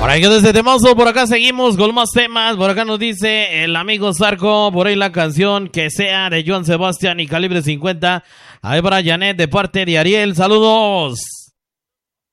Por ahí quedó este temazo, por acá seguimos con más temas. Por acá nos dice el amigo Zarco, por ahí la canción Que Sea de Joan Sebastián y Calibre 50. Ahí para Janet de parte de Ariel, saludos.